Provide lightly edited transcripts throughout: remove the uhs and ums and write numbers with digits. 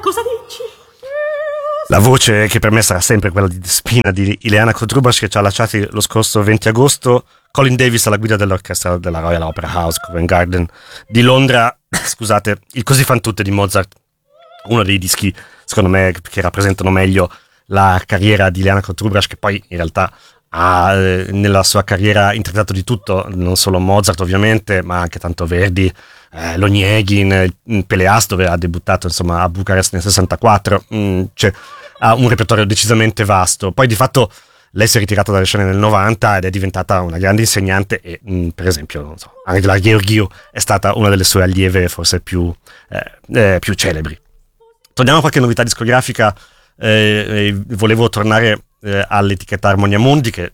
Cosa dici? La voce che per me sarà sempre quella di Despina di Ileana Kotrubash, che ci ha lasciati lo scorso 20 agosto, Colin Davis alla guida dell'orchestra della Royal Opera House Covent Garden di Londra. Scusate, il Così fan tutte di Mozart, uno dei dischi secondo me che rappresentano meglio la carriera di Ileana Kotrubash, che poi in realtà ha nella sua carriera interpretato di tutto, non solo Mozart ovviamente, ma anche tanto Verdi, L'Onieghin, Peleas, dove ha debuttato insomma a Bucarest nel 64. Cioè, ha un repertorio decisamente vasto. Poi di fatto lei si è ritirata dalle scene nel 90 ed è diventata una grande insegnante e per esempio non so, Angela Gheorghiu è stata una delle sue allieve forse più celebri. Torniamo a qualche novità discografica. Volevo tornare all'etichetta Harmonia Mundi, che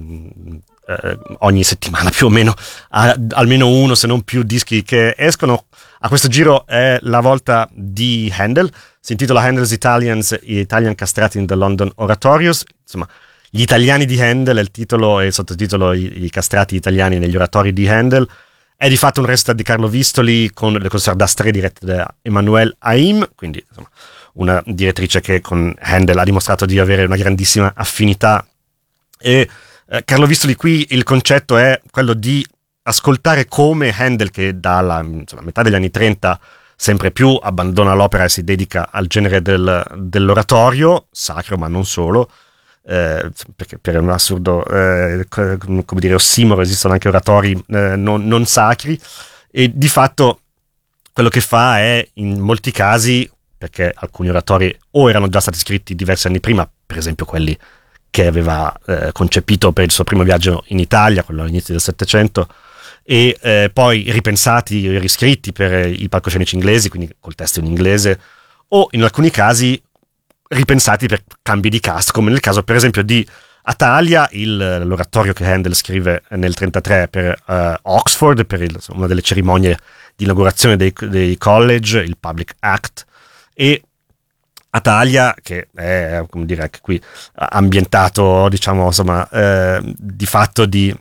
ogni settimana più o meno ha almeno uno se non più dischi che escono. A questo giro è la volta di Handel, si intitola Handel's Italian Castrati in the London Oratorios, insomma gli italiani di Handel è il titolo, e il sottotitolo i castrati italiani negli oratori di Handel. È di fatto un recital di Carlo Vistoli con le Concert d'Astre dirette da Emmanuelle Haim, quindi insomma una direttrice che con Handel ha dimostrato di avere una grandissima affinità. E Carlo Vistoli qui il concetto è quello di ascoltare come Handel, che dalla metà degli anni 30 sempre più abbandona l'opera e si dedica al genere dell'oratorio sacro, ma non solo, perché per un assurdo come dire ossimoro esistono anche oratori non sacri, e di fatto quello che fa è in molti casi, perché alcuni oratori o erano già stati scritti diversi anni prima, per esempio quelli che aveva concepito per il suo primo viaggio in Italia, quello all'inizio del Settecento, e poi ripensati e riscritti per i palcoscenici inglesi, quindi col testo in inglese, o in alcuni casi ripensati per cambi di cast, come nel caso per esempio di Atalia, l'oratorio che Handel scrive nel 1933 per Oxford, per una delle cerimonie di inaugurazione dei college, il Public Act. E Atalia, che è, come dire, anche qui ambientato, diciamo, insomma, di fatto di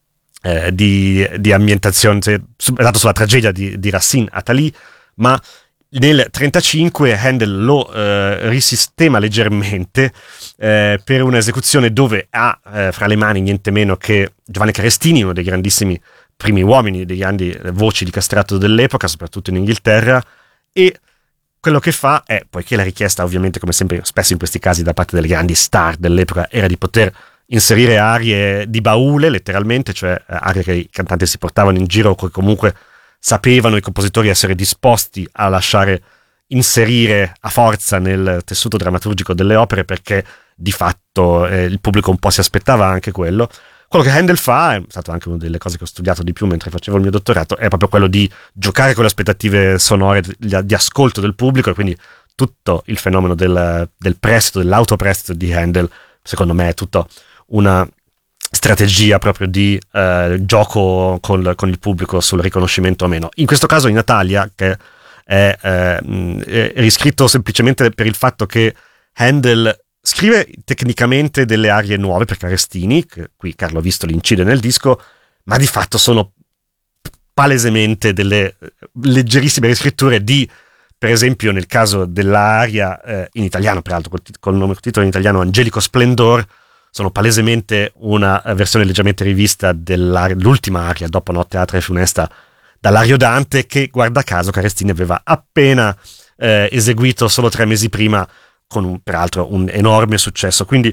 ambientazione, cioè, basato sulla tragedia di Racine, Athalie, ma nel 1935 Handel lo risistema leggermente per un'esecuzione dove ha fra le mani niente meno che Giovanni Carestini, uno dei grandissimi primi uomini, dei grandi voci di castrato dell'epoca, soprattutto in Inghilterra. E quello che fa è, poiché la richiesta ovviamente, come sempre spesso in questi casi da parte delle grandi star dell'epoca, era di poter inserire arie di baule letteralmente, cioè arie che i cantanti si portavano in giro o che comunque sapevano i compositori essere disposti a lasciare inserire a forza nel tessuto drammaturgico delle opere, perché di fatto il pubblico un po' si aspettava anche quello. Quello che Handel fa, è stato anche una delle cose che ho studiato di più mentre facevo il mio dottorato, è proprio quello di giocare con le aspettative sonore di ascolto del pubblico, e quindi tutto il fenomeno del prestito, dell'autoprestito di Handel, secondo me è tutto una strategia proprio di gioco con il pubblico sul riconoscimento o meno. In questo caso in Natalia, che è riscritto semplicemente per il fatto che Handel scrive tecnicamente delle arie nuove per Carestini, che qui Carlo Vistoli incide nel disco, ma di fatto sono palesemente delle leggerissime riscritture di, per esempio nel caso dell'aria in italiano, peraltro col nome titolo in italiano Angelico Splendor, sono palesemente una versione leggermente rivista dell'ultima aria dopo Notte atra e funesta dall'Ario Dante, che guarda caso Carestini aveva appena eseguito solo 3 mesi prima, con peraltro un enorme successo. Quindi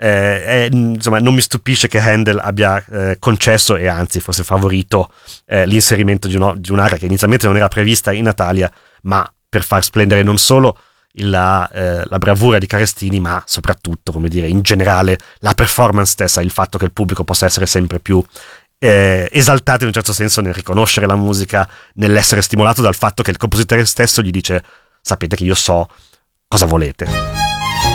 insomma non mi stupisce che Handel abbia concesso e anzi forse favorito l'inserimento di un'aria che inizialmente non era prevista in Natalia, ma per far splendere non solo la bravura di Carestini, ma soprattutto, come dire, in generale la performance stessa, il fatto che il pubblico possa essere sempre più esaltato in un certo senso nel riconoscere la musica, nell'essere stimolato dal fatto che il compositore stesso gli dice: sapete che io so cosa volete.